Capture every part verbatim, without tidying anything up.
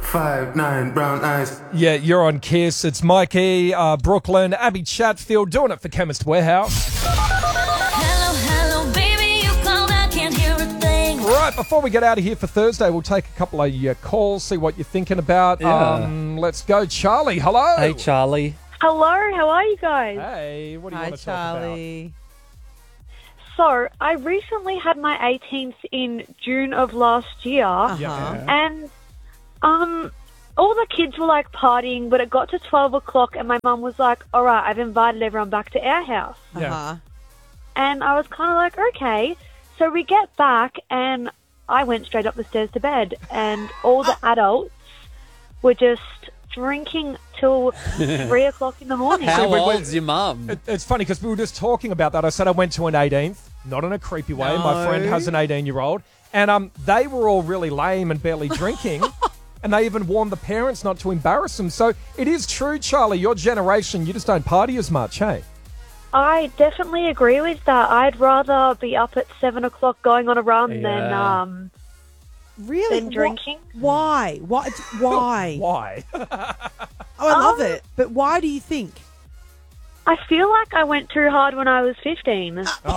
five nine brown eyes. Yeah, you're on Kiss. It's Mikey, uh, Brooklyn, Abby Chatfield doing it for Chemist Warehouse. Hello, hello, baby, you called, I can't hear a thing. Right, before we get out of here for Thursday, we'll take a couple of uh, calls, see what you're thinking about. Yeah. Um, let's go. Charlie, hello. Hey, Charlie. Hello, how are you guys? Hey, what do you Hi, want to talk about? Charlie. So, I recently had my eighteenth in June of last year, Uh-huh. Yeah. and um, all the kids were like partying, but it got to twelve o'clock, and my mum was like, all right, I've invited everyone back to our house. Yeah. Uh-huh. And I was kind of like, okay. So we get back, and I went straight up the stairs to bed, and all the adults were just drinking till three o'clock in the morning. How See, we- we- old's your mum? It, it's funny because we were just talking about that. I said I went to an eighteenth, not in a creepy way. My friend No. has an eighteen-year-old. And um, they were all really lame and barely drinking. And they even warned the parents not to embarrass them. So it is true, Charlie, your generation, you just don't party as much, hey? I definitely agree with that. I'd rather be up at seven o'clock going on a run than Yeah. um Really? than drinking. Wh- Why? Why? Why? Why? Oh, I love Um, it. But why do you think? I feel like I went too hard when I was fifteen.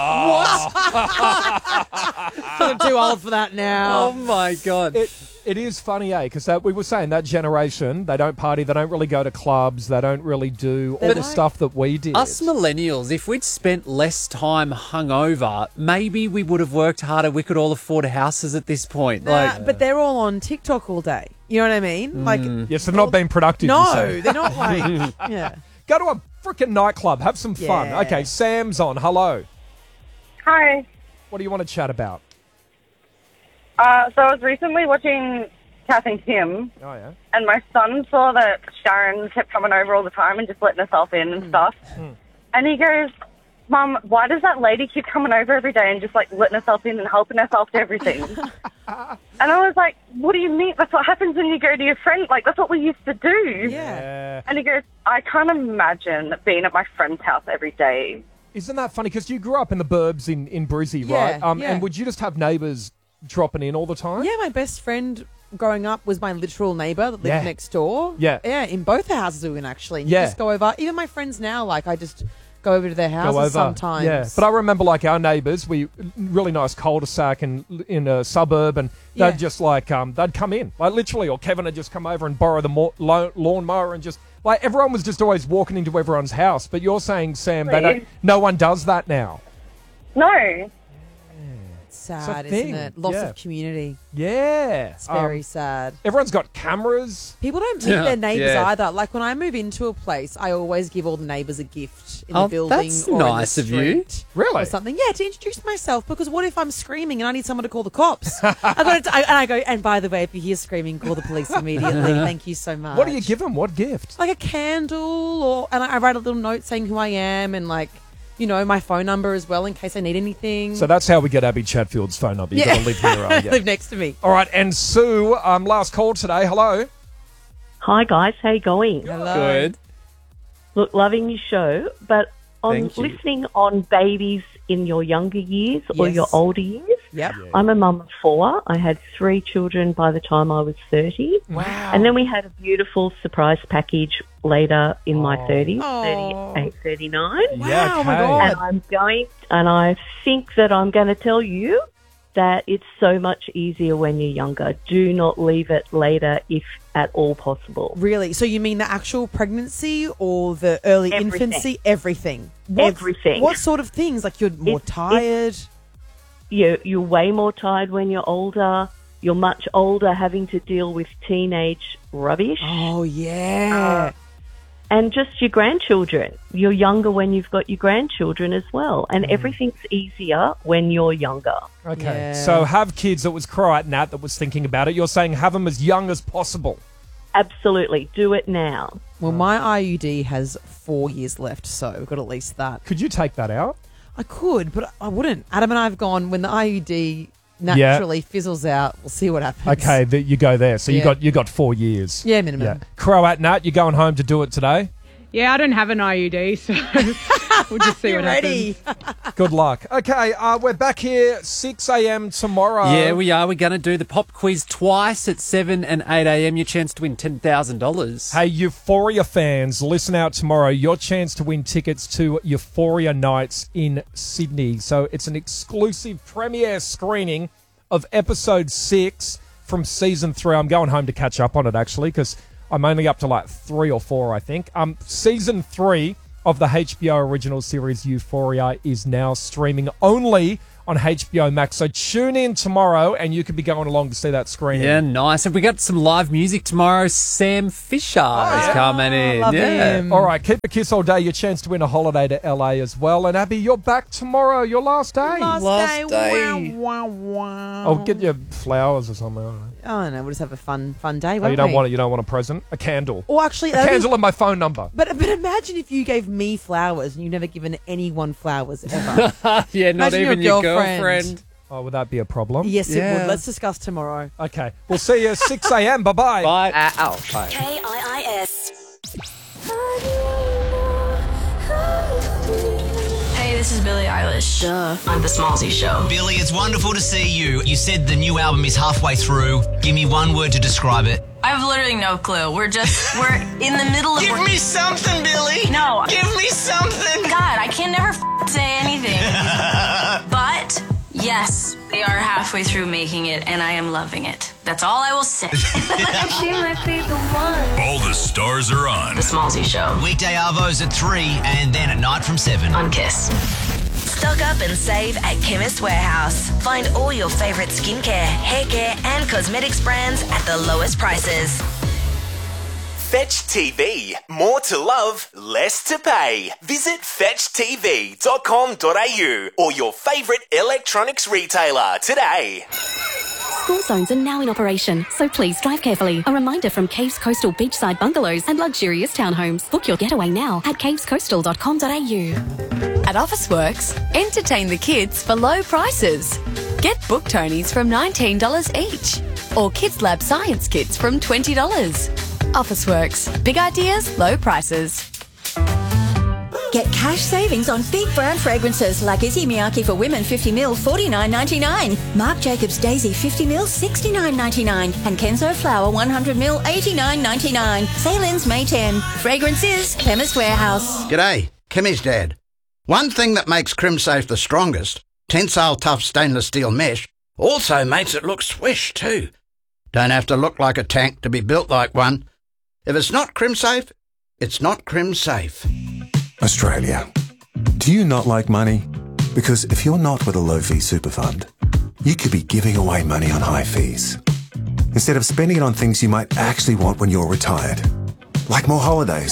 I'm too old for that now. Oh, my God. It It is funny, eh? Because we were saying that generation, they don't party, they don't really go to clubs, they don't really do all They the don't. stuff that we did. Us millennials, if we'd spent less time hungover, maybe we would have worked harder. We could all afford houses at this point. Nah, Like, but they're all on TikTok all day. You know what I mean? Like, Yes, they've not been productive, you no, say. they're not like, yeah. Go to a freaking nightclub, have some fun. Yeah. Okay, Sam's on. Hello. Hi. What do you want to chat about? Uh, so I was recently watching Kath and Kim, Oh, yeah. and my son saw that Sharon kept coming over all the time and just letting herself in and stuff. And he goes, Mum, why does that lady keep coming over every day and just, like, letting herself in and helping herself to everything? And I was like, what do you mean? That's what happens when you go to your friend. Like, that's what we used to do. Yeah. And he goes, I can't imagine being at my friend's house every day. Isn't that funny? Because you grew up in the burbs in, in Brizzy, Yeah, right? Um, yeah. And would you just have neighbours dropping in all the time? Yeah, my best friend growing up was my literal neighbour that lived Yeah. next door. Yeah. Yeah, in both houses we were in, actually. And Yeah. You just go over. Even my friends now, like, I just go over to their houses Go over. sometimes. Yeah, but I remember like our neighbours, we really nice cul-de-sac and in a suburb, and they'd Yeah. just like um, they'd come in like literally, or Kevin would just come over and borrow the mo- lo- lawnmower and just like everyone was just always walking into everyone's house. But you're saying, Sam, they don't, Please. no one does that now. No. It's sad, It's a thing. isn't it? Loss Yeah. of community. Yeah, It's very Um, sad. everyone's got cameras. People don't tip Yeah, their neighbours yeah. either. Like, when I move into a place, I always give all the neighbours a gift in Oh, the building that's or nice in of the you. street. Really? Or something. Yeah, to introduce myself, because what if I'm screaming and I need someone to call the cops? I got to, I, and I go, and by the way, if you hear screaming, call the police immediately. Thank you so much. What do you give them? What gift? Like a candle, or and I I write a little note saying who I am and, like, you know, my phone number as well in case I need anything. So that's how we get Abby Chatfield's phone number. You've Yeah. got to live here, uh, yeah. Live next to me. All right, and Sue, um, last call today. Hello. Hi guys, how you going? Hello. good. Look, loving your show, but on Thank you. listening on babies in your younger years or Yes. your older years, Yep. I'm a mum of four. I had three children by the time I was thirty. Wow. And then we had a beautiful surprise package later in my thirties, Oh. thirty-eight, thirty-nine. Yeah, Wow, my okay. God. And I'm going, and I think that I'm going to tell you that it's so much easier when you're younger. Do not leave it later if at all possible. Really? So you mean the actual pregnancy or the early Everything. infancy? Everything. What- Everything. What sort of things? Like, you're more It's- tired? You're, you're way more tired when you're older. You're much older having to deal with teenage rubbish. Oh, yeah. And just your grandchildren. You're younger when you've got your grandchildren as well. And everything's easier when you're younger. Okay, Yeah. so have kids. That was Croat Nat that was thinking about it. You're saying have them as young as possible. Absolutely. Do it now. Well, my I U D has four years left, so we've got at least that. Could you take that out? I could, but I wouldn't. Adam and I have gone, when the I U D naturally fizzles out, we'll see what happens. Okay, th- you go there. So you Yeah. got you got four years. Yeah, minimum. Yeah. Croat Nat, you're going home to do it today. Yeah, I don't have an I U D, so We'll just see You're what ready. happens. Good luck. Okay, uh, we're back here six a.m. tomorrow. Yeah, we are. We're going to do the pop quiz twice at seven and eight a.m. Your chance to win ten thousand dollars. Hey, Euphoria fans, listen out tomorrow. Your chance to win tickets to Euphoria Nights in Sydney. So it's an exclusive premiere screening of episode six from season three. I'm going home to catch up on it, actually, because I'm only up to like three or four, I think. Um, season three of the H B O original series Euphoria is now streaming only on H B O Max. So tune in tomorrow and you could be going along to see that screening. Yeah, nice. Have we got some live music tomorrow? Sam Fisher is coming in. love yeah. him. All right, keep a kiss all day. Your chance to win a holiday to L A as well. And Abby, you're back tomorrow. Your last day. Last, Last day. day. Wow, wow, wow. I'll get you flowers or something. I don't know. Oh, no, we'll just have a fun, fun day, Oh, won't you don't we? want it. You don't want a present. A candle. Or actually, A that'd be- candle and my phone number. but but imagine if you gave me flowers and you've never given anyone flowers ever. yeah, not Imagine even your your girlfriend. girlfriend. Oh, would that be a problem? Yes, it Yeah. would. Let's discuss tomorrow. Okay. We'll see you at six a.m. Bye-bye. Bye. K I I S. Hey, this is Billie Eilish. Duh. On The Smallsy Show. Billy, it's wonderful to see you. You said the new album is halfway through. Give me one word to describe it. I have literally no clue. We're just, we're in the middle of... Give me something, Billy. No. Give me something. God, I can never f- say anything. But, yes, we are halfway through making it, and I am loving it. That's all I will say. She might be the one. All the stars are on. The Smallsy Show. Weekday Arvos at three and then at night from seven. On Kiss. Stock up and save at Chemist Warehouse. Find all your favourite skincare, hair care and cosmetics brands at the lowest prices. Fetch T V. More to love, less to pay. Visit fetch t v dot com dot a u or your favourite electronics retailer today. School zones are now in operation, so please drive carefully. A reminder from Caves Coastal Beachside Bungalows and Luxurious Townhomes. Book your getaway now at caves coastal dot com dot a u. At Officeworks, entertain the kids for low prices. Get Book Tonys from nineteen dollars each or Kids Lab Science Kits from twenty dollars. Officeworks, big ideas, low prices. Get cash savings on big brand fragrances like Issey Miyake for women fifty mil forty-nine ninety-nine, Marc Jacobs Daisy fifty mil sixty-nine ninety-nine, and Kenzo Flower one hundred mil eighty-nine ninety-nine. Sale ends May tenth. Fragrances, Chemist Warehouse. G'day, Kimmy's dad. One thing that makes CrimSafe the strongest, tensile tough stainless steel mesh, also makes it look swish too. Don't have to look like a tank to be built like one. If it's not CrimSafe, it's not CrimSafe. Australia. Do you not like money? Because if you're not with a low-fee super fund, you could be giving away money on high fees. Instead of spending it on things you might actually want when you're retired. Like more holidays,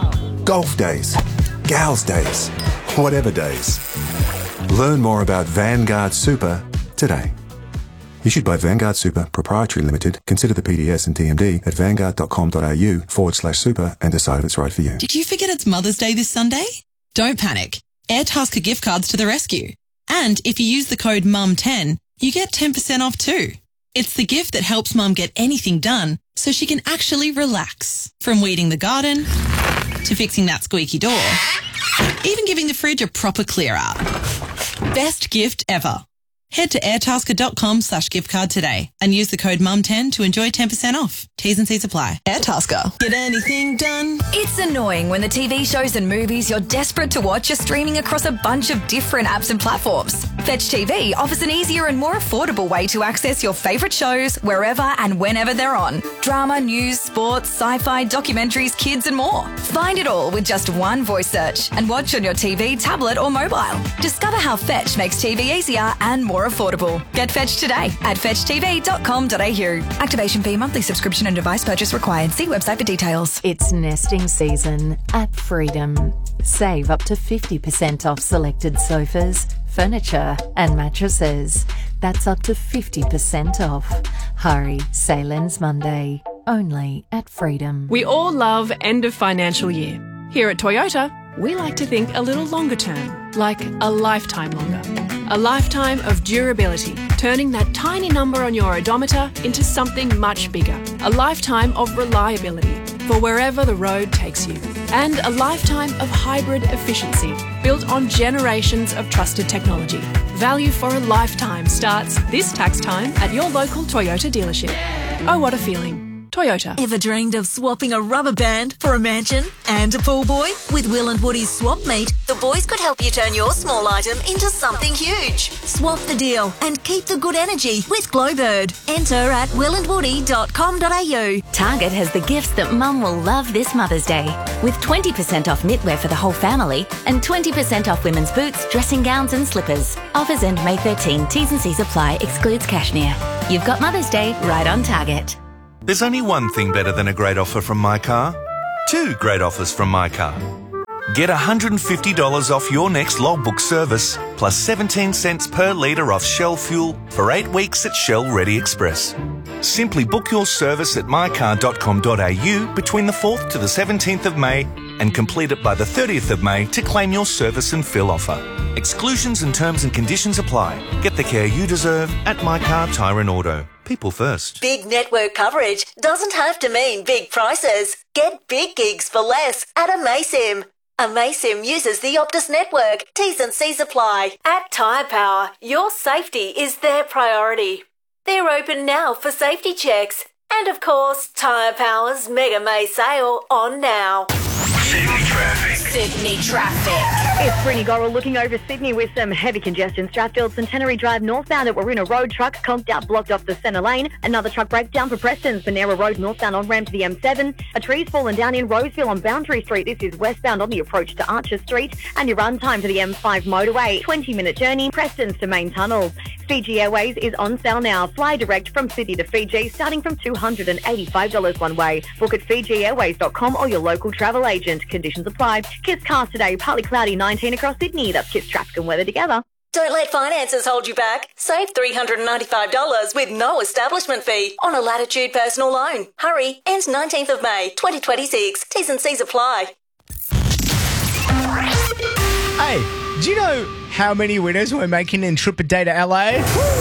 golf days, gals days, whatever days. Learn more about Vanguard Super today. Issued by Vanguard Super Proprietary Limited. Consider the P D S and T M D at vanguard dot com dot a u forward slash super and decide if it's right for you. Did you forget it's Mother's Day this Sunday? Don't panic. Airtasker gift cards to the rescue. And if you use the code mum ten, you get ten percent off too. It's the gift that helps Mum get anything done so she can actually relax. From weeding the garden to fixing that squeaky door, even giving the fridge a proper clear out. Best gift ever. Head to airtasker dot com slash gift card today and use the code mum ten to enjoy ten percent off. T's and C's apply. Airtasker. Get anything done. It's annoying when the T V shows and movies you're desperate to watch are streaming across a bunch of different apps and platforms. Fetch T V offers an easier and more affordable way to access your favourite shows wherever and whenever they're on. Drama, news, sports, sci-fi, documentaries, kids and more. Find it all with just one voice search and watch on your T V, tablet or mobile. Discover how Fetch makes T V easier and more affordable. Get Fetch today at fetch t v dot com dot a u. Activation fee, monthly subscription and device purchase required. See website for details. It's nesting season at Freedom. Save up to fifty percent off selected sofas, furniture and mattresses. That's up to fifty percent off. Hurry, sale ends Monday. Only at Freedom. We all love end of financial year. Here at Toyota, we like to think a little longer term, like a lifetime longer. A lifetime of durability, turning that tiny number on your odometer into something much bigger. A lifetime of reliability for wherever the road takes you. And a lifetime of hybrid efficiency, built on generations of trusted technology. Value for a lifetime starts this tax time at your local Toyota dealership. Oh, what a feeling. Toyota. Ever dreamed of swapping a rubber band for a mansion and a pool boy? With Will and Woody's Swap Meet, the boys could help you turn your small item into something huge. Swap the deal and keep the good energy with Glowbird. Enter at will and woody dot com dot a u. Target has the gifts that Mum will love this Mother's Day. With twenty percent off knitwear for the whole family and twenty percent off women's boots, dressing gowns and slippers. Offers end May thirteenth. T's and C's apply. Excludes cashmere. You've got Mother's Day right on Target. There's only one thing better than a great offer from My Car. Two great offers from My Car. Get one hundred fifty dollars off your next logbook service, plus seventeen cents per litre off Shell fuel for eight weeks at Shell Ready Express. Simply book your service at my car dot com dot a u between the fourth to the seventeenth of May and complete it by the thirtieth of May to claim your service and fill offer. Exclusions and terms and conditions apply. Get the care you deserve at My Car Tyre and Auto. People first. Big network coverage doesn't have to mean big prices. Get big gigs for less at Amaysim. Amaysim uses the Optus network. T's and C's apply. At Tyre Power, your safety is their priority. They're open now for safety checks. And of course, Tyre Power's Mega May sale on now. Sydney traffic. Sydney traffic. It's Brittany Gorrell looking over Sydney with some heavy congestion. Strathfield Centenary Drive northbound at Waruna Road. Truck conked out, blocked off the centre lane. Another truck breakdown for Preston's Panera Road northbound on ramp to the M seven. A tree's fallen down in Roseville on Boundary Street. This is westbound on the approach to Archer Street. And your run time to the M five motorway. twenty minute journey, Preston's to main tunnel. Fiji Airways is on sale now. Fly direct from Sydney to Fiji starting from two hundred eighty-five dollars one way. Book at fiji airways dot com or your local travel agent. Conditions apply. Kiss cars today, partly cloudy, nineteen across Sydney. That's Kiss traffic and weather together. Don't let finances hold you back. Save three hundred ninety-five dollars with no establishment fee on a Latitude personal loan. Hurry, ends nineteenth of May, twenty twenty-six. T's and C's apply. Hey, do you know how many winners we're making in Trip a Day to L A?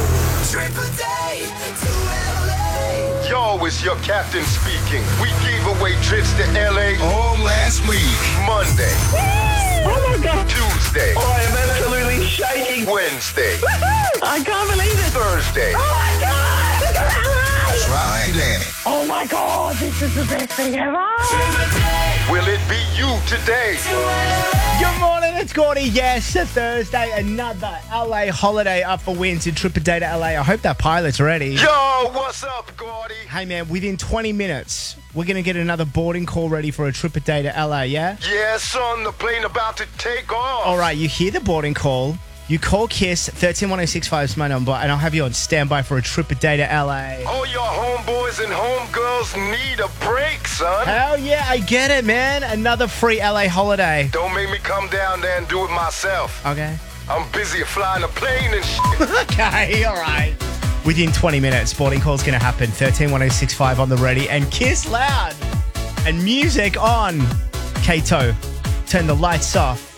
Yo, it's your captain speaking. We gave away trips to L A all last week. Monday. Oh my God. Tuesday. Oh, I am absolutely shaking. Wednesday. Woo-hoo! I can't believe it. Thursday. Oh my God. Friday. Oh my God, this is the best thing ever. Will it be you today? Good morning, it's Gordy. Yes, a Thursday, another L A holiday up for wins in Trip a Day to L A. I hope that pilot's ready. Yo, what's up, Gordy? Hey, man, within twenty minutes, we're going to get another boarding call ready for a Trip a Day to L A, yeah? Yeah, son, the plane about to take off. All right, you hear the boarding call. You call KISS, one three one oh six five is my number, and I'll have you on standby for a Trip a Day to L A. All your homeboys and homegirls need a break, son. Hell yeah, I get it, man. Another free L A holiday. Don't make me come down there and do it myself. Okay. I'm busy flying a plane and shit. Okay, all right. Within twenty minutes, boarding call's going to happen. one three one oh six five on the ready, and KISS loud. And music on. Kato, turn the lights off.